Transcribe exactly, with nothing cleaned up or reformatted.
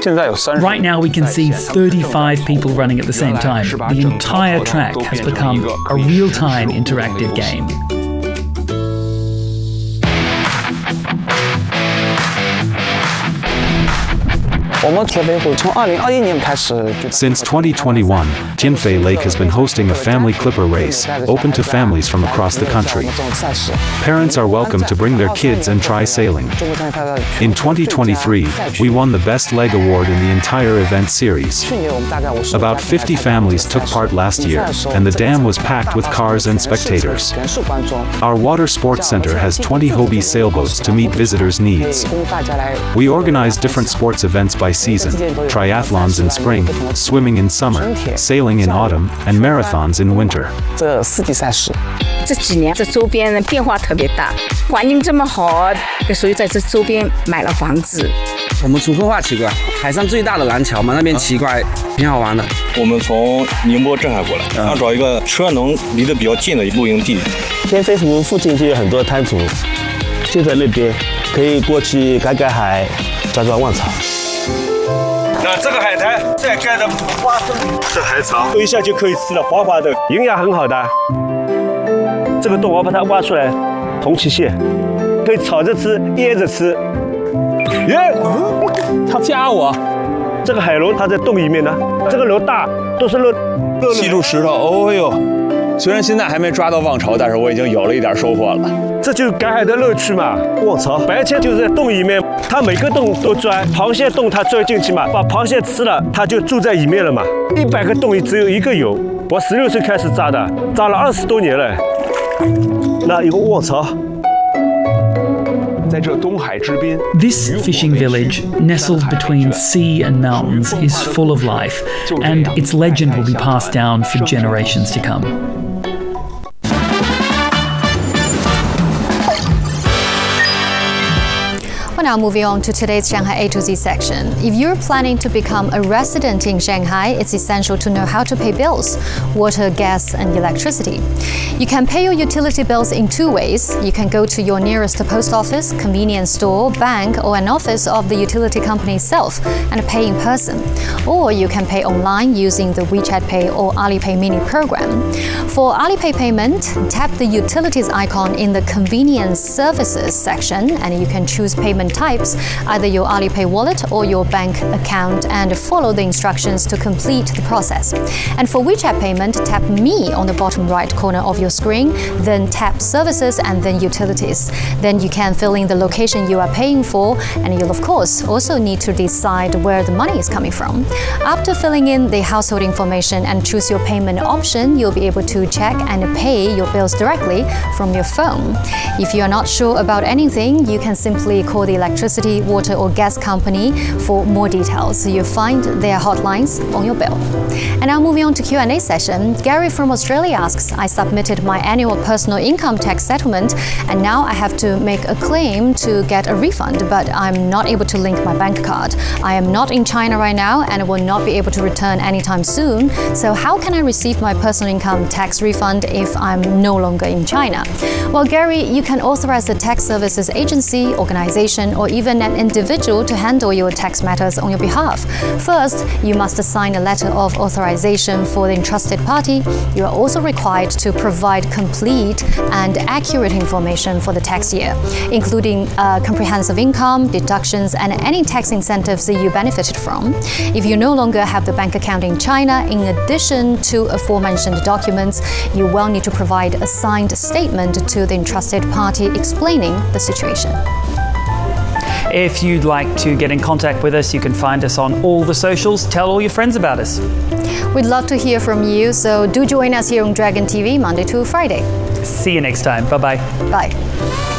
Right now we can see thirty-five people running at the same time. The entire track has become a real-time interactive game. Since twenty twenty-one, Tianfei Lake has been hosting a family clipper race, open to families from across the country. Parents are welcome to bring their kids and try sailing. In twenty twenty-three, we won the Best Leg Award in the entire event series. About fifty families took part last year, and the dam was packed with cars and spectators. Our water sports center has twenty Hobie sailboats to meet visitors' needs. We organize different sports events by season, triathlons in spring, swimming in summer, sailing in autumn, and marathons in winter. 这几年这周边的变化特别大，环境这么好，所以在这周边买了房子。 我们出发话奇怪，海上最大的蓝桥嘛，那边奇怪，挺好玩的。 我们从宁波镇海过来，然后找一个车能离得比较近的露营地。 天飞湖附近就有很多滩涂，就在那边，可以过去赶赶海，抓抓旺草。 那这个海苔再盖的花生是海草， 一下就可以吃了，滑滑的，营养很好的。这个洞我把它挖出来，红旗蟹，可以炒着吃，腌着吃。耶， 他夹我。 这个海螺它在洞里面呢，这个螺大，都是肉。 吸住石头，哦呦！虽然现在还没抓到望潮，但是我已经有了一点收获了。 这就是赶海的乐趣嘛！卧槽，白天就是在洞里面，它每个洞都钻，螃蟹洞它钻进去嘛，把螃蟹吃了，它就住在里面了嘛。一百个洞里只有一个有，我十六岁开始扎的，扎了二十多年了。那有个卧槽。 This fishing village, nestled between sea and mountains, is full of life, and its legend will be passed down for generations to come. Now moving on to today's Shanghai A to Z section. If you're planning to become a resident in Shanghai, it's essential to know how to pay bills: water, gas, and electricity. You can pay your utility bills in two ways. You can go to your nearest post office, convenience store, bank, or an office of the utility company itself and pay in person. Or you can pay online using the WeChat Pay or Alipay mini program. For Alipay payment, tap the utilities icon in the convenience services section and you can choose payment types, either your Alipay wallet or your bank account, and follow the instructions to complete the process. And for WeChat payment, tap Me on the bottom right corner of your screen, then tap Services and then Utilities. Then you can fill in the location you are paying for, and you'll of course also need to decide where the money is coming from. After filling in the household information and choose your payment option, you'll be able to check and pay your bills directly from your phone. If you are not sure about anything, you can simply call the electricity, water or gas company for more details. You'll find their hotlines on your bill. And now moving on to Q and A session, Gary from Australia asks, I submitted my annual personal income tax settlement and now I have to make a claim to get a refund, but I'm not able to link my bank card. I am not in China right now and will not be able to return anytime soon. So how can I receive my personal income tax refund if I'm no longer in China? Well, Gary, you can authorize a tax services agency, organization, or even an individual to handle your tax matters on your behalf. First, you must sign a letter of authorization for the entrusted party. You are also required to provide complete and accurate information for the tax year, including uh, comprehensive income, deductions, and any tax incentives that you benefited from. If you no longer have the bank account in China, in addition to aforementioned documents, you will need to provide a signed statement to the entrusted party explaining the situation. If you'd like to get in contact with us, you can find us on all the socials. Tell all your friends about us. We'd love to hear from you, so do join us here on Dragon T V Monday to Friday. See you next time. Bye-bye. Bye.